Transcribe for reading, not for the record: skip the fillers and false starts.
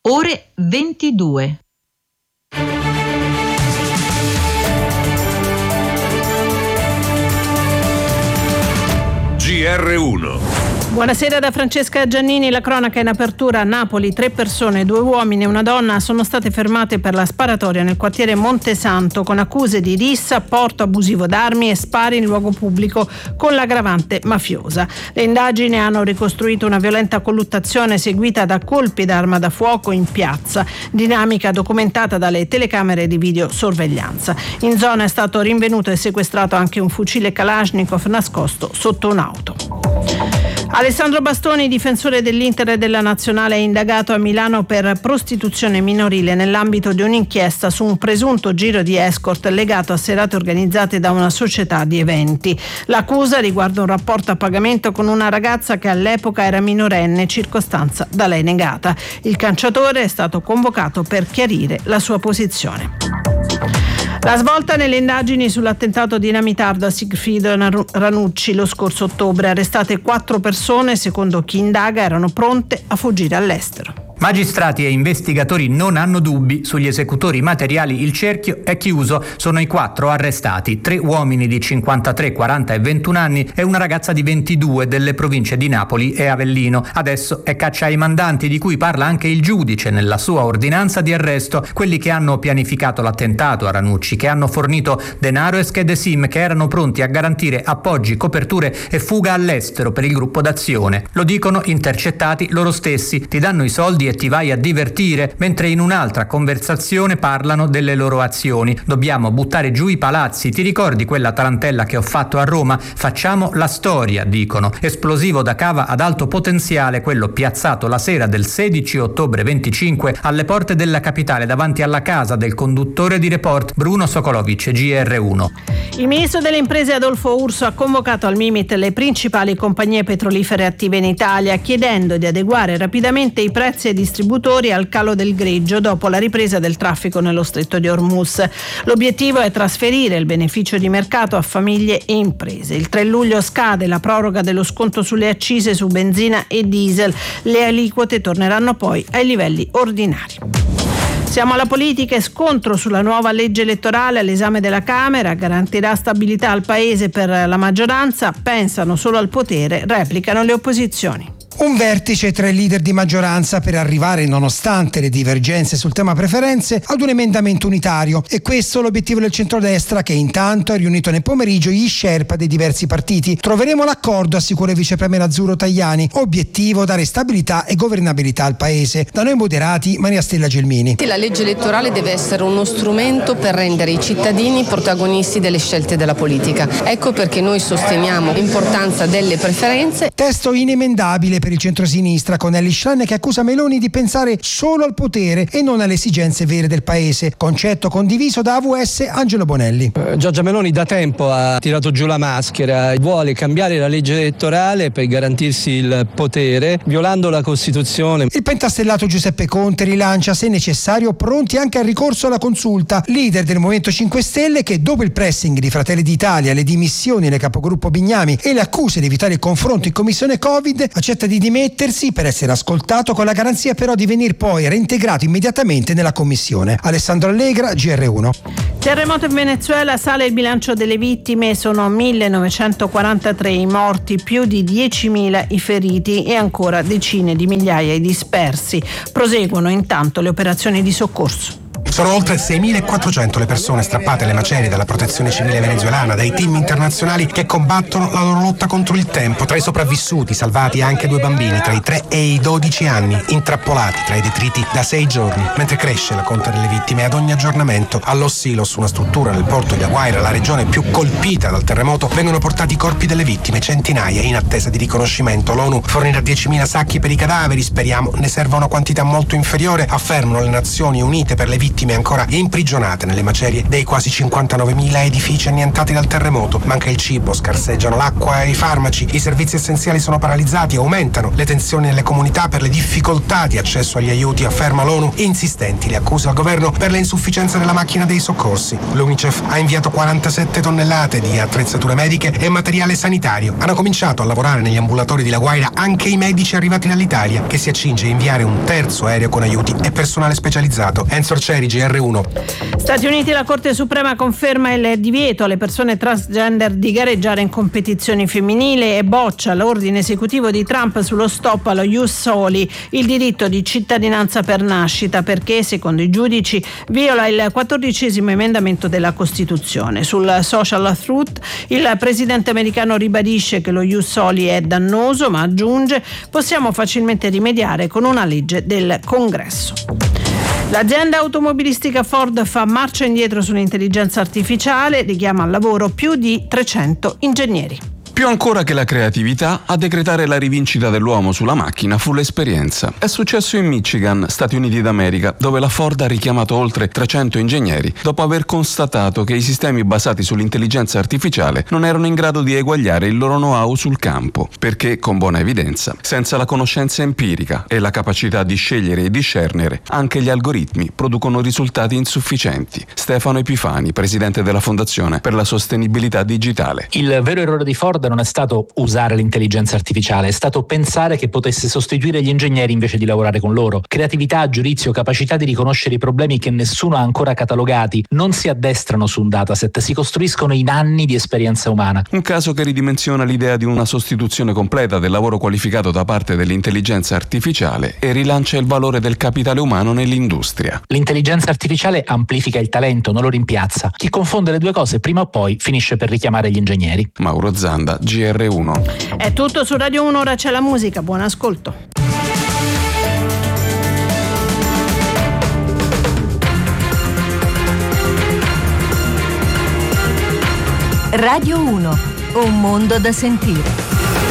ore 22. GR1. Buonasera da Francesca Giannini, la cronaca in apertura. A Napoli 3 persone, 2 uomini e una donna sono state fermate per la sparatoria nel quartiere Montesanto con accuse di rissa, porto abusivo d'armi e spari in luogo pubblico con l'aggravante mafiosa. Le indagini hanno ricostruito una violenta colluttazione seguita da colpi d'arma da fuoco in piazza, dinamica documentata dalle telecamere di videosorveglianza. In zona è stato rinvenuto e sequestrato anche un fucile Kalashnikov nascosto sotto un'auto. Alessandro Bastoni, difensore dell'Inter e della Nazionale, è indagato a Milano per prostituzione minorile nell'ambito di un'inchiesta su un presunto giro di escort legato a serate organizzate da una società di eventi. L'accusa riguarda un rapporto a pagamento con una ragazza che all'epoca era minorenne, circostanza da lei negata. Il calciatore è stato convocato per chiarire la sua posizione. La svolta nelle indagini sull'attentato dinamitardo a Sigfrido Ranucci lo scorso ottobre. Arrestate 4 persone, secondo chi indaga erano pronte a fuggire all'estero. Magistrati e investigatori non hanno dubbi sugli esecutori materiali. Il cerchio è chiuso. Sono i 4 arrestati: 3 uomini di 53, 40 e 21 anni e una ragazza di 22 delle province di Napoli e Avellino. Adesso è caccia ai mandanti, di cui parla anche il giudice nella sua ordinanza di arresto. Quelli che hanno pianificato l'attentato a Ranucci, che hanno fornito denaro e schede SIM, che erano pronti a garantire appoggi, coperture e fuga all'estero per il gruppo d'azione. Lo dicono intercettati loro stessi. Ti danno i soldi e ti vai a divertire, mentre in un'altra conversazione parlano delle loro azioni. Dobbiamo buttare giù i palazzi, ti ricordi quella tarantella che ho fatto a Roma? Facciamo la storia, dicono. Esplosivo da cava ad alto potenziale, quello piazzato la sera del 16 ottobre 25 alle porte della capitale davanti alla casa del conduttore di Report Bruno Sokolovic, GR1. Il ministro delle imprese Adolfo Urso ha convocato al Mimit le principali compagnie petrolifere attive in Italia, chiedendo di adeguare rapidamente i prezzi ai distributori al calo del greggio dopo la ripresa del traffico nello stretto di Hormuz. L'obiettivo è trasferire il beneficio di mercato a famiglie e imprese. Il 3 luglio scade la proroga dello sconto sulle accise su benzina e diesel. Le aliquote torneranno poi ai livelli ordinari. Siamo alla politica e scontro sulla nuova legge elettorale all'esame della Camera. Garantirà stabilità al Paese per la maggioranza? Pensano solo al potere, replicano le opposizioni. Un vertice tra i leader di maggioranza per arrivare, nonostante le divergenze sul tema preferenze, ad un emendamento unitario. E questo è l'obiettivo del centrodestra, che intanto ha riunito nel pomeriggio gli sherpa dei diversi partiti. Troveremo l'accordo, assicura il vice premier Azzurro Tajani. Obiettivo: dare stabilità e governabilità al Paese. Da noi moderati, Maria Stella Gelmini. La legge elettorale deve essere uno strumento per rendere i cittadini protagonisti delle scelte della politica. Ecco perché noi sosteniamo l'importanza delle preferenze. Testo inemendabile per il centrosinistra, con Elly Schlein che accusa Meloni di pensare solo al potere e non alle esigenze vere del Paese. Concetto condiviso da AVS Angelo Bonelli. Giorgia Meloni da tempo ha tirato giù la maschera, vuole cambiare la legge elettorale per garantirsi il potere, violando la Costituzione. Il pentastellato Giuseppe Conte rilancia, se necessario, pronti anche al ricorso alla consulta. Leader del Movimento 5 Stelle che, dopo il pressing di Fratelli d'Italia, le dimissioni del capogruppo Bignami e le accuse di evitare il confronto in commissione Covid, accetta di dimettersi per essere ascoltato, con la garanzia però di venir poi reintegrato immediatamente nella commissione. Alessandro Allegra, GR1. Terremoto in Venezuela, sale il bilancio delle vittime, sono 1943 i morti, più di 10.000 i feriti e ancora decine di migliaia i dispersi. Proseguono intanto le operazioni di soccorso. Sono oltre 6.400 le persone strappate alle macerie dalla protezione civile venezuelana, dai team internazionali che combattono la loro lotta contro il tempo. Tra i sopravvissuti salvati anche 2 bambini tra i 3 e i 12 anni, intrappolati tra i detriti da 6 giorni. Mentre cresce la conta delle vittime, ad ogni aggiornamento a Los Silos, una struttura nel porto di La Guaira, la regione più colpita dal terremoto, vengono portati i corpi delle vittime, centinaia in attesa di riconoscimento. L'ONU fornirà 10.000 sacchi per i cadaveri, speriamo ne serva una quantità molto inferiore, affermano le Nazioni Unite per le vittime vittime ancora imprigionate nelle macerie dei quasi 59.000 edifici annientati dal terremoto. Manca il cibo, scarseggiano l'acqua e i farmaci, i servizi essenziali sono paralizzati, aumentano le tensioni nelle comunità per le difficoltà di accesso agli aiuti, afferma l'ONU, e insistenti le accuse al governo per le insufficienze della macchina dei soccorsi. L'UNICEF ha inviato 47 tonnellate di attrezzature mediche e materiale sanitario. Hanno cominciato a lavorare negli ambulatori di La Guaira anche i medici arrivati dall'Italia, che si accinge a inviare un terzo aereo con aiuti e personale specializzato. Enzo Arcieri, GR1. Stati Uniti, la Corte Suprema conferma il divieto alle persone transgender di gareggiare in competizioni femminili e boccia l'ordine esecutivo di Trump sullo stop allo Ius Soli, il diritto di cittadinanza per nascita, perché secondo i giudici viola il 14° emendamento della Costituzione. Sul social Truth il presidente americano ribadisce che lo Ius Soli è dannoso, ma aggiunge: possiamo facilmente rimediare con una legge del Congresso. L'azienda automobilistica Ford fa marcia indietro sull'intelligenza artificiale, richiama al lavoro più di 300 ingegneri. Più ancora che la creatività, a decretare la rivincita dell'uomo sulla macchina fu l'esperienza. È successo in Michigan, Stati Uniti d'America, dove la Ford ha richiamato oltre 300 ingegneri dopo aver constatato che i sistemi basati sull'intelligenza artificiale non erano in grado di eguagliare il loro know-how sul campo, perché, con buona evidenza, senza la conoscenza empirica e la capacità di scegliere e discernere, anche gli algoritmi producono risultati insufficienti. Stefano Epifani, presidente della Fondazione per la Sostenibilità Digitale. Il vero errore di Ford non è stato usare l'intelligenza artificiale, è stato pensare che potesse sostituire gli ingegneri invece di lavorare con loro. Creatività, giudizio, capacità di riconoscere i problemi che nessuno ha ancora catalogati non si addestrano su un dataset, si costruiscono in anni di esperienza umana. Un caso che ridimensiona l'idea di una sostituzione completa del lavoro qualificato da parte dell'intelligenza artificiale e rilancia il valore del capitale umano nell'industria. L'intelligenza artificiale amplifica il talento, non lo rimpiazza. Chi confonde le due cose prima o poi finisce per richiamare gli ingegneri. Mauro Zanda, GR1. È tutto su Radio 1, ora c'è la musica, buon ascolto. Radio 1, un mondo da sentire.